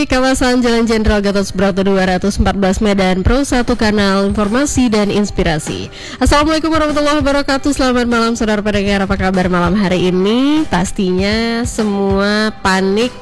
Kawasan Jalan Jenderal Gatot Subroto 214 Medan Pro 1 kanal informasi dan inspirasi. Assalamualaikum warahmatullahi wabarakatuh. Selamat malam saudara pendengar, apa kabar malam hari ini? Pastinya semua panik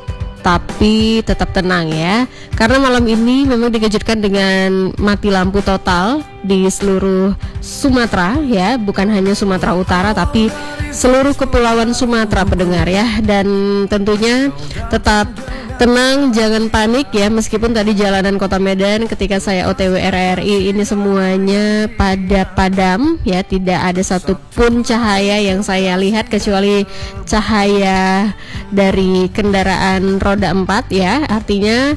tapi tetap tenang ya. Karena malam ini memang dikejutkan dengan mati lampu total di seluruh Sumatera ya, bukan hanya Sumatera Utara tapi seluruh kepulauan Sumatera pendengar ya. Dan tentunya tetap tenang, jangan panik ya, meskipun tadi jalanan kota Medan ketika saya OTW RRI ini semuanya pada padam ya, tidak ada satupun cahaya yang saya lihat kecuali cahaya dari kendaraan roda 4 ya, artinya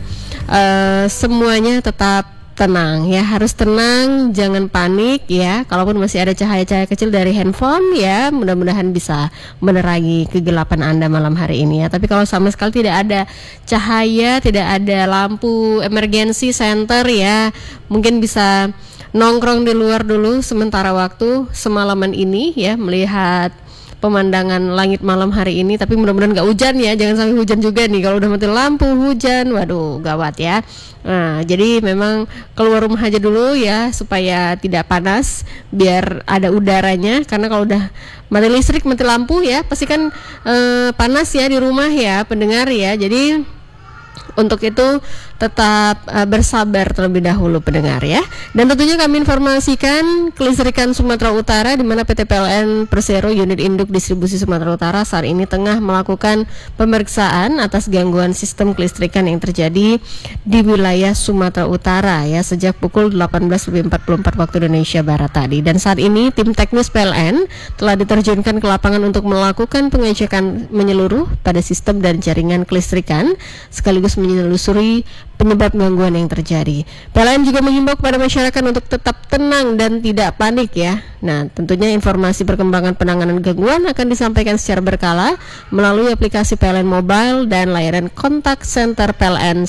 semuanya tetap tenang ya, harus tenang, jangan panik ya. Kalaupun masih ada cahaya-cahaya kecil dari handphone ya, mudah-mudahan bisa menerangi kegelapan Anda malam hari ini ya. Tapi kalau sama sekali tidak ada cahaya, tidak ada lampu emergency center ya, mungkin bisa nongkrong di luar dulu sementara waktu semalaman ini ya, melihat pemandangan langit malam hari ini. Tapi mudah-mudahan gak hujan ya, jangan sampai hujan juga nih. Kalau udah mati lampu hujan, waduh gawat ya. Nah, jadi memang keluar rumah aja dulu ya, supaya tidak panas, biar ada udaranya. Karena kalau udah mati listrik, mati lampu ya, pasti kan panas ya di rumah ya pendengar ya. Jadi untuk itu tetap bersabar terlebih dahulu pendengar ya. Dan tentunya kami informasikan kelistrikan Sumatera Utara, di mana PT PLN Persero Unit Induk Distribusi Sumatera Utara saat ini tengah melakukan pemeriksaan atas gangguan sistem kelistrikan yang terjadi di wilayah Sumatera Utara ya, sejak pukul 18.44 waktu Indonesia Barat tadi. Dan saat ini tim teknis PLN telah diterjunkan ke lapangan untuk melakukan pengecekan menyeluruh pada sistem dan jaringan kelistrikan, sekaligus menelusuri penyebab gangguan yang terjadi. PLN juga mengimbau kepada masyarakat untuk tetap tenang dan tidak panik ya. Nah, tentunya informasi perkembangan penanganan gangguan akan disampaikan secara berkala melalui aplikasi PLN Mobile dan layanan kontak center PLN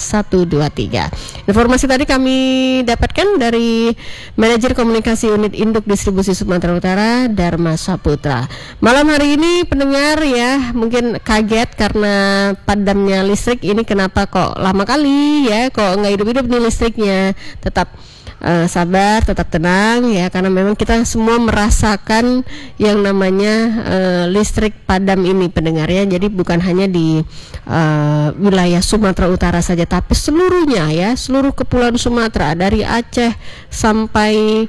123. Informasi tadi kami dapatkan dari Manajer Komunikasi Unit Induk Distribusi Sumatera Utara, Dharma Saputra. Malam hari ini pendengar ya, mungkin kaget karena padamnya listrik ini, kenapa kok lama kali ya, kok nggak hidup-hidup nih listriknya. Tetap sabar, tetap tenang ya, karena memang kita semua merasakan yang namanya listrik padam ini pendengar ya. Jadi bukan hanya di wilayah Sumatera Utara saja, tapi seluruhnya ya, seluruh kepulauan Sumatera dari Aceh sampai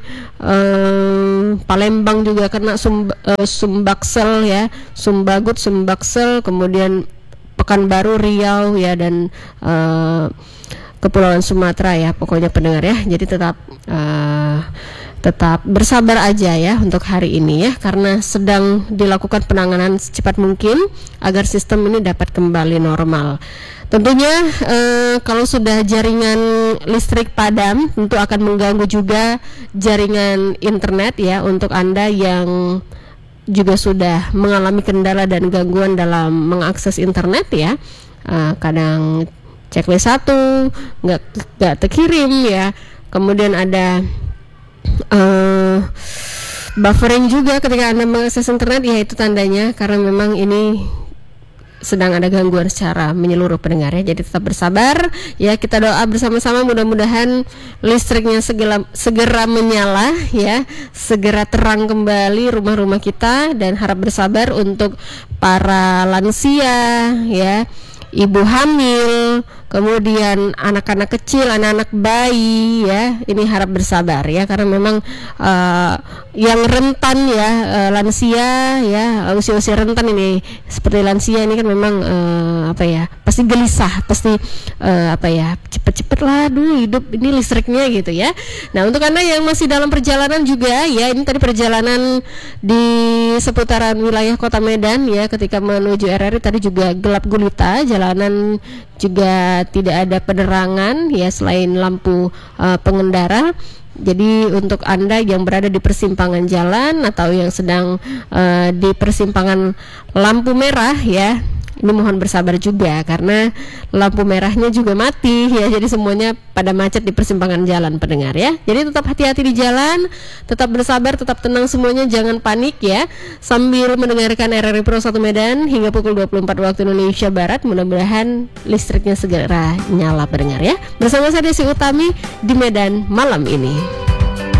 Palembang juga kena, Sumbaksel ya, Sumbagut, Sumbaksel, kemudian Pekanbaru, Riau ya, dan Kepulauan Sumatera ya, pokoknya pendengar ya. Jadi tetap bersabar aja ya untuk hari ini ya, karena sedang dilakukan penanganan secepat mungkin agar sistem ini dapat kembali normal. Tentunya kalau sudah jaringan listrik padam, tentu akan mengganggu juga jaringan internet ya, untuk Anda yang juga sudah mengalami kendala dan gangguan dalam mengakses internet ya. Kadang checklist 1 nggak terkirim ya, kemudian ada buffering juga ketika Anda mengakses internet ya, itu tandanya karena memang ini sedang ada gangguan secara menyeluruh pendengar ya. Jadi tetap bersabar ya, kita doa bersama-sama mudah-mudahan listriknya segera menyala ya, segera terang kembali rumah-rumah kita, dan harap bersabar untuk para lansia ya, ibu hamil, kemudian anak-anak kecil, anak-anak bayi ya, ini harap bersabar ya, karena memang yang rentan ya, lansia ya, usia-usia rentan ini seperti lansia ini kan memang pasti gelisah, pasti cepet-cepet lah dulu hidup ini listriknya gitu ya. Nah, untuk Anda yang masih dalam perjalanan juga ya, ini tadi perjalanan di seputaran wilayah Kota Medan ya, ketika menuju RRI tadi juga gelap gulita, jalanan juga tidak ada penerangan ya selain lampu pengendara. Jadi untuk Anda yang berada di persimpangan jalan atau yang sedang di persimpangan lampu merah ya, ini mohon bersabar juga karena lampu merahnya juga mati ya. Jadi semuanya pada macet di persimpangan jalan pendengar ya. Jadi tetap hati-hati di jalan, tetap bersabar, tetap tenang semuanya, jangan panik ya. Sambil mendengarkan RRI Pro 1 Medan hingga pukul 24 waktu Indonesia Barat. Mudah-mudahan listriknya segera nyala pendengar ya. Bersama saya Desi Utami di Medan malam ini.